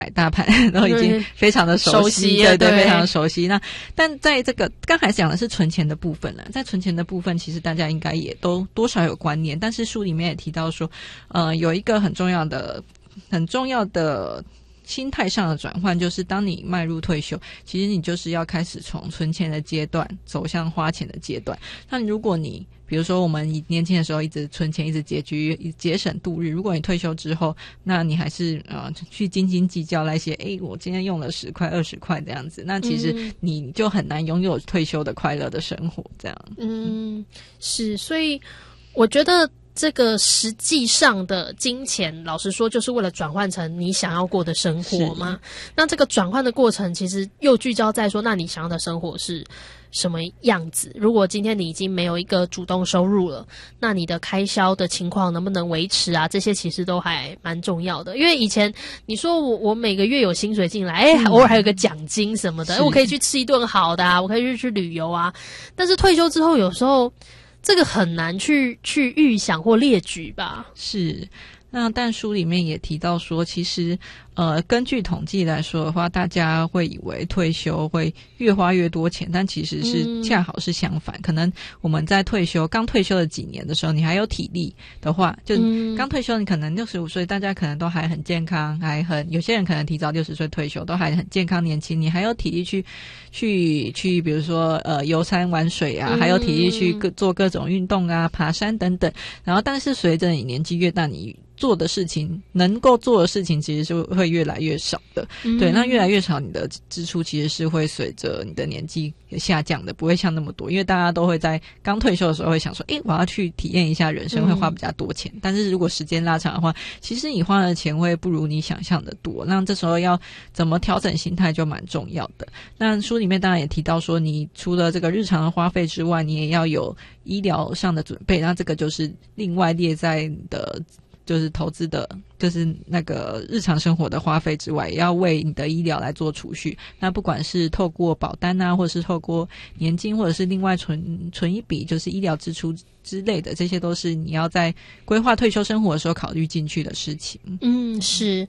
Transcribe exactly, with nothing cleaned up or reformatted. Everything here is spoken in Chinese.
大盘都已经非常的熟悉， 熟悉对对， 对非常的熟悉。那但在这个刚才讲的是存钱的部分了，在存钱的部分，其实大家应该也都多少有观念，但是书里面也提到说，呃，有一个很重要的、很重要的心态上的转换，就是当你迈入退休，其实你就是要开始从存钱的阶段走向花钱的阶段。那如果你比如说我们年轻的时候一直存钱，一直拮据，节省度日，如果你退休之后，那你还是呃去斤斤计较那些，诶我今天用了十块二十块这样子，那其实你就很难拥有退休的快乐的生活这样。 嗯，是，所以我觉得这个实际上的金钱，老实说就是为了转换成你想要过的生活嘛。那这个转换的过程其实又聚焦在说，那你想要的生活是什么样子？如果今天你已经没有一个主动收入了，那你的开销的情况能不能维持啊？这些其实都还蛮重要的。因为以前你说我我每个月有薪水进来，哎、欸，偶尔还有个奖金什么的，欸、我可以去吃一顿好的啊，我可以去去旅游啊。但是退休之后，有时候这个很难去去预想或列举吧。 是，那但书里面也提到说，其实呃，根据统计来说的话，大家会以为退休会越花越多钱，但其实是恰好是相反。嗯、可能我们在退休刚退休的几年的时候，你还有体力的话，就刚退休，你可能六十五岁，大家可能都还很健康，还很有些人可能提早六十岁退休，都还很健康年轻，你还有体力去去去，比如说呃游山玩水啊，还有体力去各做各种运动啊，爬山等等。然后，但是随着你年纪越大，你做的事情能够做的事情其实是会越来越少的。嗯、对，那越来越少，你的支出其实是会随着你的年纪下降的，不会像那么多。因为大家都会在刚退休的时候会想说，诶，我要去体验一下人生，会花比较多钱。嗯、但是如果时间拉长的话，其实你花的钱会不如你想象的多。那这时候要怎么调整心态就蛮重要的。那书里面当然也提到说，你除了这个日常的花费之外，你也要有医疗上的准备。那这个就是另外列在你的就是投资的，就是那个日常生活的花费之外，也要为你的医疗来做储蓄。那不管是透过保单啊，或者是透过年金，或者是另外存存一笔就是医疗支出之类的，这些都是你要在规划退休生活的时候考虑进去的事情。 嗯，是。